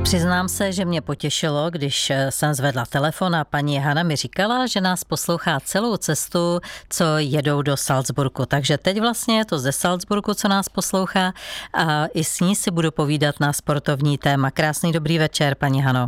Přiznám se, že mě potěšilo, když jsem zvedla telefon a paní Hana mi říkala, že nás poslouchá celou cestu, co jedou do Salzburgu. Takže teď vlastně je to ze Salzburgu, co nás poslouchá a i s ní si budu povídat na sportovní téma. Krásný dobrý večer, paní Hano.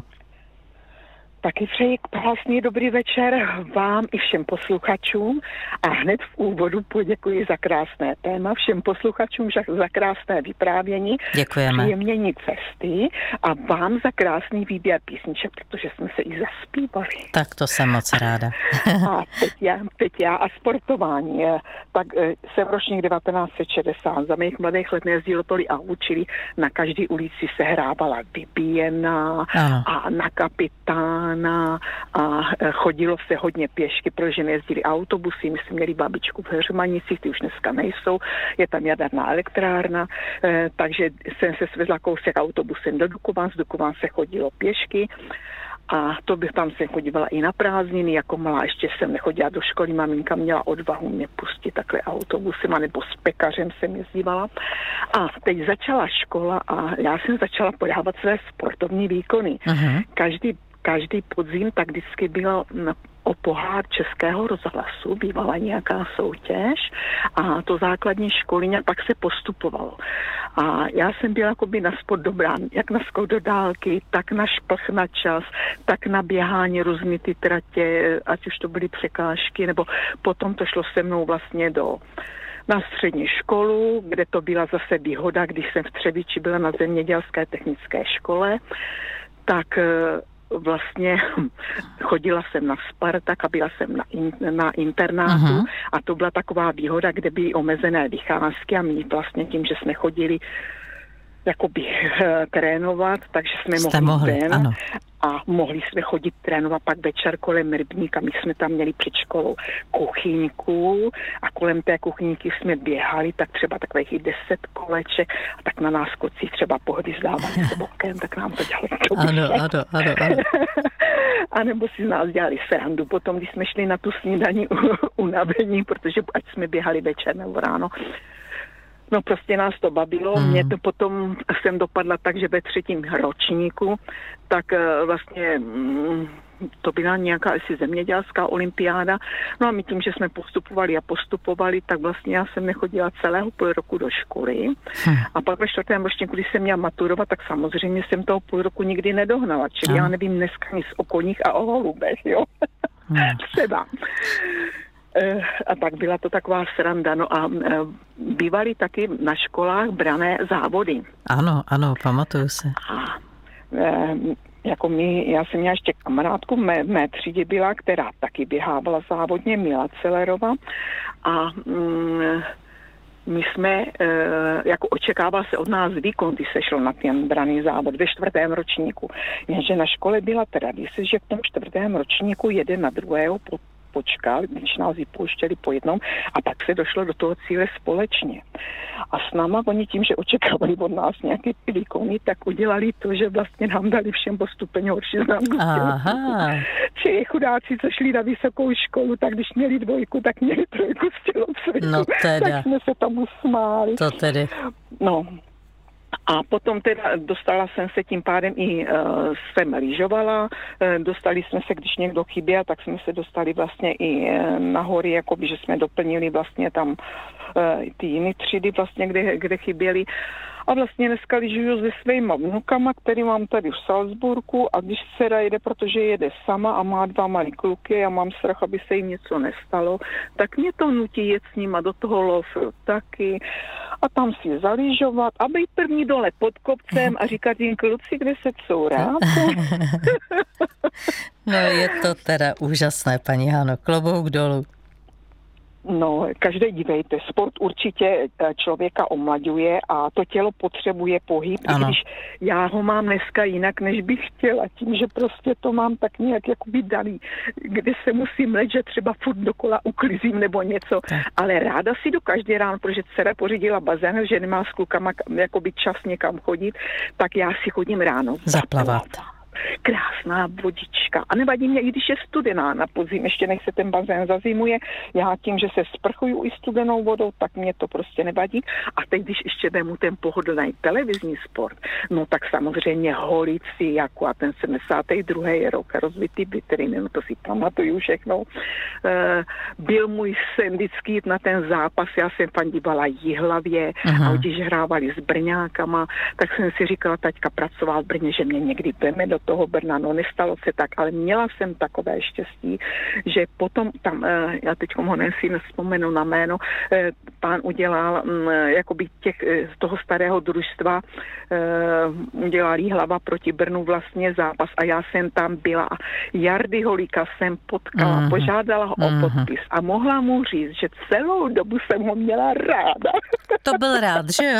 Taky přeji krásný dobrý večer vám i všem posluchačům a hned v úvodu poděkuji za krásné téma, všem posluchačům za krásné vyprávění, Děkujeme. Příjemnění cesty a vám za krásný výběr písniček, protože jsme se i zaspívali. Tak to jsem moc ráda. A teď já a sportování. Tak jsem ročník 1960. Za mých mladých let nejezdilo tolik a učili. Na každé ulici se hrávala vybíjená a na kapitán a chodilo se hodně pěšky, protože nejezdili autobusy, my jsme měli babičku v Heřmanicích, ty už dneska nejsou, je tam jaderná elektrárna, takže jsem se svezla kousek autobusem do Dukovan, z Dukovan se chodilo pěšky a to bych tam se chodívala i na prázdniny, jako malá ještě jsem nechodila do školy, maminka měla odvahu mě pustit takhle autobusem, anebo s pekařem jsem jezdívala. A teď začala škola a já jsem začala podávat své sportovní výkony. Každý podzim tak vždycky bylo o pohár Českého rozhlasu, bývala nějaká soutěž a to základní školní a pak se postupovalo. A já jsem byla jakoby na sport dobrá, jak na skok do dálky, tak na šplh na čas, tak na běhání různý ty tratě, ať už to byly překážky, nebo potom to šlo se mnou vlastně na střední školu, kde to byla zase výhoda, když jsem v Třebíči byla na zemědělské technické škole, tak vlastně chodila jsem na Spartak a byla jsem na internátu a to byla taková výhoda, kde byly omezené vycházky a my vlastně tím, že jsme chodili jakoby trénovat, takže jsme mohli ven a mohli jsme chodit trénovat pak večer kolem rybníka. My jsme tam měli před školou kuchyňku a kolem té kuchyňky jsme běhali, tak třeba takových i 10 koleček a tak na nás kocí třeba pohvyzdávali se bokem, tak nám to dělali. Ano. A nebo si z nás dělali srandu. Potom, když jsme šli na tu snídani unavení, protože ať jsme běhali večer nebo ráno, no prostě nás to bavilo. Mě to potom jsem dopadla tak, že ve 3. ročníku, tak vlastně to byla nějaká asi zemědělská olympiáda. No a my tím, že jsme postupovali, tak vlastně já jsem nechodila celého půl roku do školy. A pak ve 4. ročníku, když jsem měla maturovat, tak samozřejmě jsem toho půl roku nikdy nedohnala. Čili já nevím dneska nic o koních a o holubech, jo. Třeba. A tak byla to taková sranda. No a bývaly taky na školách brané závody. Ano, pamatuju se. A jako já jsem měla ještě kamarádku v mé třídě byla, která taky běhávala závodně, Mila Celerova. A my jsme, jako očekával se od nás výkon, když se šlo na ten braný závod ve 4. ročníku. Jenže na škole byla tradice, že v tom 4. ročníku jeden na druhého počkal, když nás vypouštěli po jednom a pak se došlo do toho cíle společně. A s náma oni tím, že očekávali od nás nějaké výkony, tak udělali to, že vlastně nám dali všem po stupeň horší známku. Čili chudáci, co šli na vysokou školu, tak když měli 2, tak měli 3 z tělocviku. No teda. Tak jsme se tomu smáli. To tedy. No. A potom teda dostala jsem se tím pádem i jsem lyžovala, dostali jsme se, když někdo chyběl, tak jsme se dostali vlastně i na hory, jakoby, že jsme doplnili vlastně tam ty jiné třídy vlastně, kde chyběli. A vlastně dneska lyžuju se svýma vnukama, který mám tady v Salzburgu a když dcera jede, protože jede sama a má 2 malý kluky a mám strach, aby se jim něco nestalo, tak mě to nutí jet s nima do toho lofru taky a tam si zalyžovat a být první dole pod kopcem a říkat jim kluci, kde se couráte. No je to teda úžasné, paní Hano, klobouk dolů. No, každý dívejte, sport určitě člověka omlaďuje a to tělo potřebuje pohyb, i když já ho mám dneska jinak, než bych chtěla, tím, že prostě to mám tak nějak jakoby daný, kde se musím let, že třeba furt dokola uklizím nebo něco, ale ráda si jdu každý ráno, protože dcera pořídila bazén, že nemá s klukama jakoby čas někam chodit, tak já si chodím ráno zaplavat. krásná vodička. A nevadí mě, i když je studená na podzim, ještě než se ten bazén zazimuje. Já tím, že se sprchuju i studenou vodou, tak mě to prostě nevadí. A teď, když ještě vemu ten pohodlný televizní sport, no tak samozřejmě Holici, jako a ten 72. rok, rozbitý vitriny, no to si pamatuju všechno. Byl můj sen vždycky jít na ten zápas, já jsem fandívala Jihlavě a když hrávali s Brňákama, tak jsem si říkala, taťka pracoval v Brně, že mě někdy veme do toho Brna, no nestalo se tak, ale měla jsem takové štěstí, že potom tam, já teď ho si nespomenu na jméno, pán udělal jakoby z toho starého družstva udělal Jihlava proti Brnu vlastně zápas a já jsem tam byla. Jardy Holíka jsem potkala, požádala ho o podpis a mohla mu říct, že celou dobu jsem ho měla ráda. To byl rád, že jo?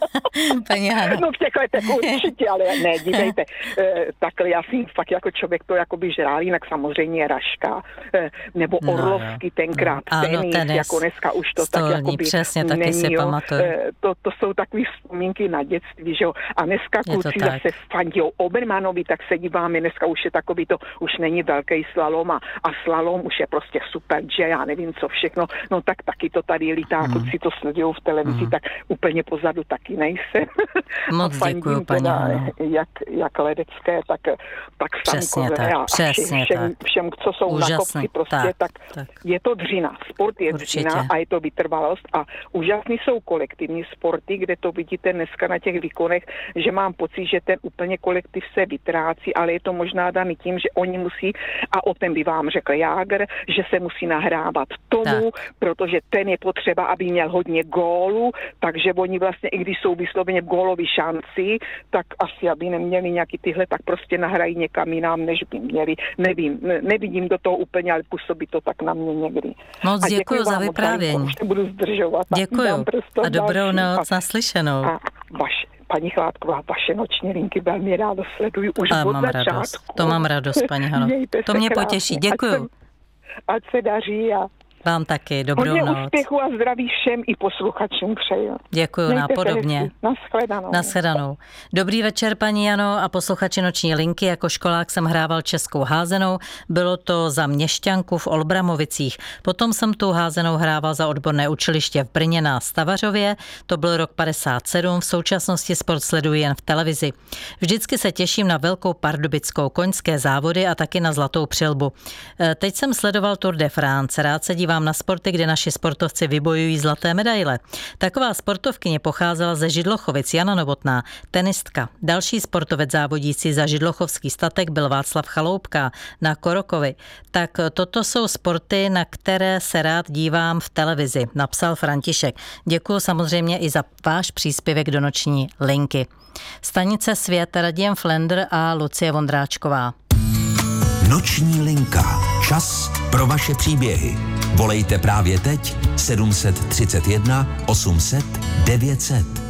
Paní Hano. No v těch letech určitě, ale ne, dívejte, takhle já jsem fakt jako člověk to jakoby žrál, jinak samozřejmě Raška, nebo Orlovský tenkrát, tenis, jako dneska už to stolní, tak jakoby přesně, taky není, si pamatuju. To jsou takové vzpomínky na dětství, že jo, a dneska kluci zase fandijou Obermanovi, tak se díváme, dneska už je takový to, už není velký slalom a slalom už je prostě super, že já nevím co všechno, no tak taky to tady lítá, kluci to sledují v televizi, tak úplně pozadu taky nejsem. Moc děkuju, paní Hano. Jak ledecké, tak přesně všem, co jsou úžasný, na kopci, prostě tak je to dřina. Sport je dřina a je to vytrvalost a úžasný jsou kolektivní sporty, kde to vidíte dneska na těch výkonech, že mám pocit, že ten úplně kolektiv se vytrácí, ale je to možná daný tím, že oni musí, a o tom by vám řekl Jágr, že se musí nahrávat tomu, protože ten je potřeba, aby měl hodně gólů, takže oni vlastně, i když jsou vysloveně v gólový šanci, tak asi, aby neměli nějaký tyhle, tak prostě nahrají někam jinam, než by měli. Nevím, nevidím do toho úplně, ale působí to tak na mě někdy. Moc děkuji za vyprávění. Už nebudu zdržovat. Děkuji a dobrou noc, naslyšenou. A paní Chládková, vaše noční linky velmi rádo sleduju už od začátku. To mám radost, paní Hano. To mě potěší. Děkuji. Ať se daří a vám taky, dobrou hodně noc. Úspěchu a zdraví všem i posluchačům přeju. Děkuji, napodobně. Nashledanou. Dobrý večer, paní Jano a posluchači noční linky. Jako školák jsem hrával českou házenou. Bylo to za Měšťanku v Olbramovicích. Potom jsem tu házenou hrával za odborné učiliště v Brně na Stavařově. To byl rok 57. V současnosti sport sleduji jen v televizi. Vždycky se těším na Velkou Pardubickou, koňské závody a taky na Zlatou přilbu. Teď jsem sledoval Tour de France. Rád se dívám na sporty, kde naši sportovci vybojují zlaté medaile. Taková sportovkyně pocházela ze Židlochovic, Jana Novotná, tenistka. Další sportovec závodící za židlochovský statek byl Václav Chaloupka na Korokovi. Tak toto jsou sporty, na které se rád dívám v televizi, napsal František. Děkuji samozřejmě i za váš příspěvek do noční linky. Stanice Svět, Radim Flender a Lucie Vondráčková. Noční linka. Čas pro vaše příběhy. Volejte právě teď 731 800 900.